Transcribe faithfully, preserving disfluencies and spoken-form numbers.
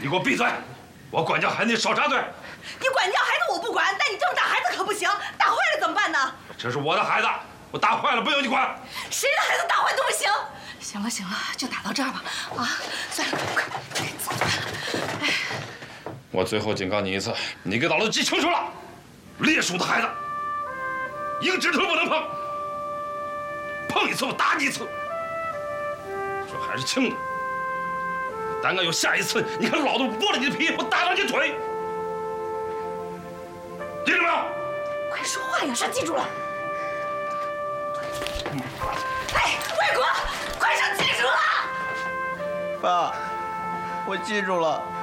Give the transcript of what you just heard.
你给我闭嘴！我管教孩子，你少插嘴。 你管教孩子我不管，但你这么打孩子可不行，打坏了怎么办呢？ 这是我的孩子，我打坏了不由你管。 谁的孩子打坏都不行。行了行了，就打到这儿吧。啊，算了，快快走吧。哎， 我最后警告你一次，你给老子记清楚了，烈属的孩子，一个指头都不能碰，碰一次我打你一次。这还是轻的，胆敢有下一次，你看老子剥了你的皮，我打断你腿。记住没有？ 快说话呀！上记住了。哎，外公，快上记住了。 爸，我记住了。